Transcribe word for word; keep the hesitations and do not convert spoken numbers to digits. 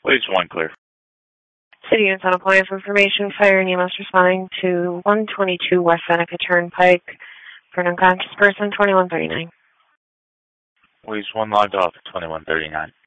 Waves one clear. City and Sun Appliance Information, Fire and E M S responding to one twenty-two West Seneca Turnpike for an unconscious person, twenty-one thirty-nine. Waves one logged off at twenty-one thirty-nine.